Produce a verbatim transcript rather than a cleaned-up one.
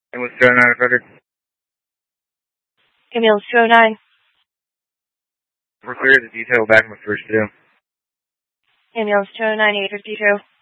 Ambulance two oh nine, Frederick. Ambulance two oh nine. We're clear to detail back with first two. Ambulance two oh nine, eight fifty-two.